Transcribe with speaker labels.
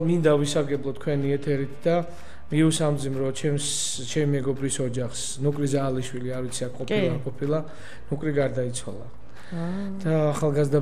Speaker 1: მინდა ვისარგებლო თქვენი ეთერით და მიუსამძიმრო ჩემი მეგობრის ოჯახს. ნუკრი ზაალიშვილი არ ვიცი აქ ყოფილა, ნუკრი გარდაიცვალა. და ახალგაზრდა